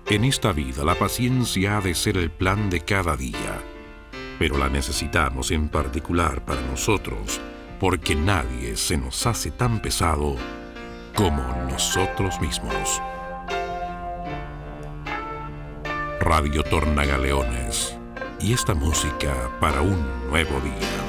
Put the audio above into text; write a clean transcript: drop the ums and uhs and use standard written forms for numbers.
En esta vida la paciencia ha de ser el plan de cada día, pero la necesitamos en particular para nosotros, porque nadie se nos hace tan pesado como nosotros mismos. Radio Tornagaleones, y esta música para un nuevo día.